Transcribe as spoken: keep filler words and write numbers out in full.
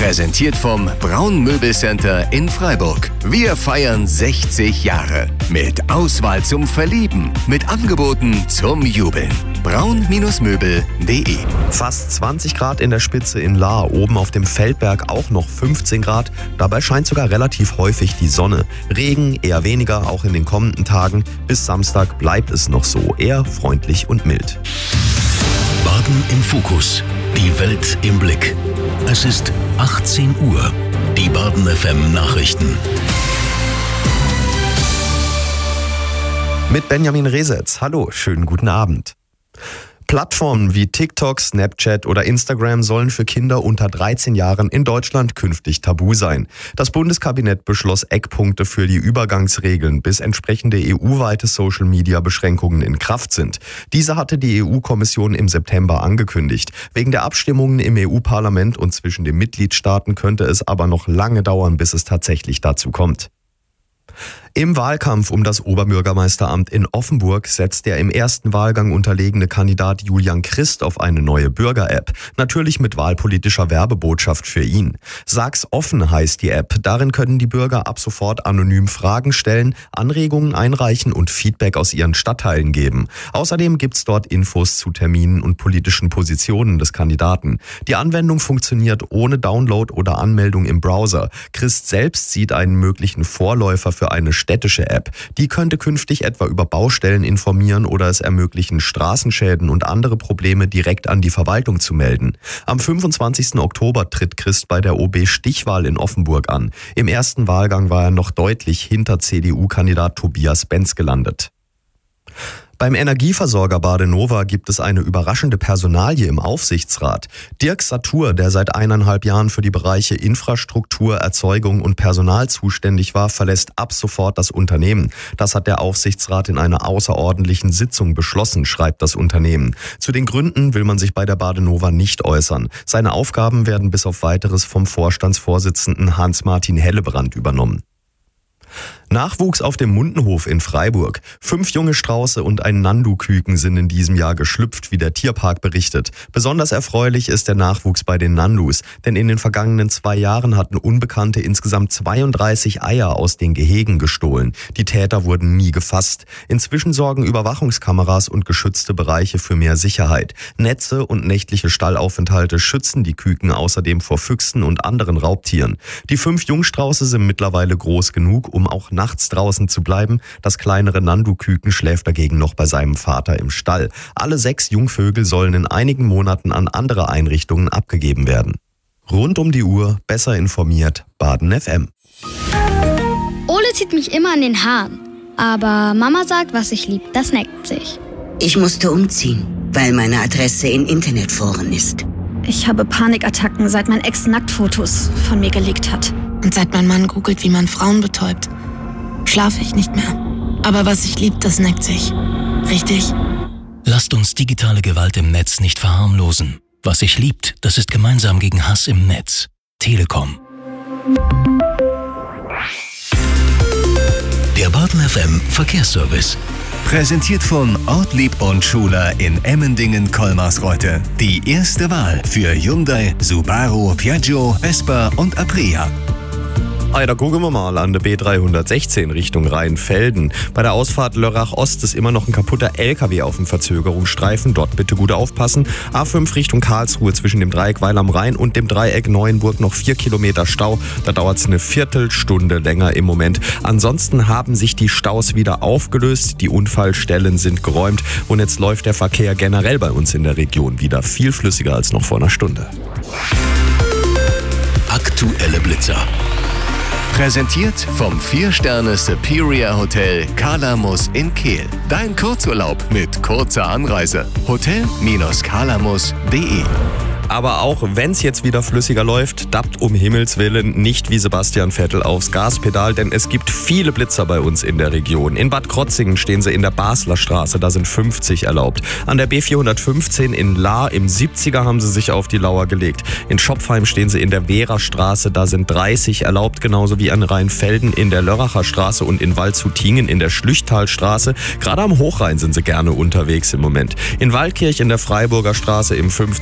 Präsentiert vom Braun Möbelcenter in Freiburg. Wir feiern sechzig Jahre. Mit Auswahl zum Verlieben. Mit Angeboten zum Jubeln. braun Möbel punkt de. Fast zwanzig Grad in der Spitze in Lahr, oben auf dem Feldberg auch noch fünfzehn Grad. Dabei scheint sogar relativ häufig die Sonne. Regen eher weniger, auch in den kommenden Tagen. Bis Samstag bleibt es noch so, eher freundlich und mild. Baden im Fokus. Die Welt im Blick. Es ist achtzehn Uhr. Die Baden F M Nachrichten. Mit Benjamin Resetz. Hallo, schönen guten Abend. Plattformen wie TikTok, Snapchat oder Instagram sollen für Kinder unter dreizehn Jahren in Deutschland künftig tabu sein. Das Bundeskabinett beschloss Eckpunkte für die Übergangsregeln, bis entsprechende E U-weite Social-Media-Beschränkungen in Kraft sind. Diese hatte die E U-Kommission im September angekündigt. Wegen der Abstimmungen im E U-Parlament und zwischen den Mitgliedstaaten könnte es aber noch lange dauern, bis es tatsächlich dazu kommt. Im Wahlkampf um das Oberbürgermeisteramt in Offenburg setzt der im ersten Wahlgang unterlegene Kandidat Julian Christ auf eine neue Bürger-App. Natürlich mit wahlpolitischer Werbebotschaft für ihn. Sag's offen heißt die App. Darin können die Bürger ab sofort anonym Fragen stellen, Anregungen einreichen und Feedback aus ihren Stadtteilen geben. Außerdem gibt's dort Infos zu Terminen und politischen Positionen des Kandidaten. Die Anwendung funktioniert ohne Download oder Anmeldung im Browser. Christ selbst sieht einen möglichen Vorläufer für eine städtische App. Die könnte künftig etwa über Baustellen informieren oder es ermöglichen, Straßenschäden und andere Probleme direkt an die Verwaltung zu melden. Am fünfundzwanzigsten Oktober tritt Christ bei der O B-Stichwahl in Offenburg an. Im ersten Wahlgang war er noch deutlich hinter C D U-Kandidat Tobias Benz gelandet. Beim Energieversorger Badenova gibt es eine überraschende Personalie im Aufsichtsrat. Dirk Satur, der seit eineinhalb Jahren für die Bereiche Infrastruktur, Erzeugung und Personal zuständig war, verlässt ab sofort das Unternehmen. Das hat der Aufsichtsrat in einer außerordentlichen Sitzung beschlossen, schreibt das Unternehmen. Zu den Gründen will man sich bei der Badenova nicht äußern. Seine Aufgaben werden bis auf Weiteres vom Vorstandsvorsitzenden Hans-Martin Hellebrand übernommen. Nachwuchs auf dem Mundenhof in Freiburg. Fünf junge Strauße und ein Nandu-Küken sind in diesem Jahr geschlüpft, wie der Tierpark berichtet. Besonders erfreulich ist der Nachwuchs bei den Nandus, denn in den vergangenen zwei Jahren hatten Unbekannte insgesamt zweiunddreißig Eier aus den Gehegen gestohlen. Die Täter wurden nie gefasst. Inzwischen sorgen Überwachungskameras und geschützte Bereiche für mehr Sicherheit. Netze und nächtliche Stallaufenthalte schützen die Küken außerdem vor Füchsen und anderen Raubtieren. Die fünf Jungstrauße sind mittlerweile groß genug, um auch nachts draußen zu bleiben. Das kleinere Nandu-Küken schläft dagegen noch bei seinem Vater im Stall. Alle sechs Jungvögel sollen in einigen Monaten an andere Einrichtungen abgegeben werden. Rund um die Uhr, besser informiert, Baden F M. Ole zieht mich immer an den Haaren. Aber Mama sagt, was ich lieb, das neckt sich. Ich musste umziehen, weil meine Adresse in Internetforen ist. Ich habe Panikattacken, seit mein Ex Nacktfotos von mir gelegt hat. Und seit mein Mann googelt, wie man Frauen betäubt, schlafe ich nicht mehr. Aber was ich lieb, das neckt sich. Richtig? Lasst uns digitale Gewalt im Netz nicht verharmlosen. Was sich liebt, das ist gemeinsam gegen Hass im Netz. Telekom. Der Baden F M Verkehrsservice. Präsentiert von Ortlieb und Schuler in Emmendingen-Kolmarsreuth. Die erste Wahl für Hyundai, Subaru, Piaggio, Vespa und Aprilia. Hey, da gucken wir mal an der B dreihundertsechzehn Richtung Rheinfelden. Bei der Ausfahrt Lörrach Ost ist immer noch ein kaputter L K W auf dem Verzögerungsstreifen. Dort bitte gut aufpassen. A fünf Richtung Karlsruhe zwischen dem Dreieck Weil am Rhein und dem Dreieck Neuenburg noch vier Kilometer Stau. Da dauert es eine Viertelstunde länger im Moment. Ansonsten haben sich die Staus wieder aufgelöst. Die Unfallstellen sind geräumt. Und jetzt läuft der Verkehr generell bei uns in der Region wieder viel flüssiger als noch vor einer Stunde. Aktuelle Blitzer. Präsentiert vom vier Sterne Superior Hotel Kalamus in Kehl. Dein Kurzurlaub mit kurzer Anreise. Hotel Kalamus punkt de. Aber auch wenn es jetzt wieder flüssiger läuft, dappt um Himmels Willen nicht wie Sebastian Vettel aufs Gaspedal, denn es gibt viele Blitzer bei uns in der Region. In Bad Krotzingen stehen sie in der Basler Straße, da sind fünfzig erlaubt. An der B vierhundertfünfzehn in Lahr im siebziger haben sie sich auf die Lauer gelegt. In Schopfheim stehen sie in der Wehrer Straße, da sind dreißig erlaubt, genauso wie an Rheinfelden in der Lörracher Straße und in Waldshutingen in der Schlüchtalstraße. Gerade am Hochrhein sind sie gerne unterwegs im Moment. In Waldkirch in der Freiburger Straße im fünfziger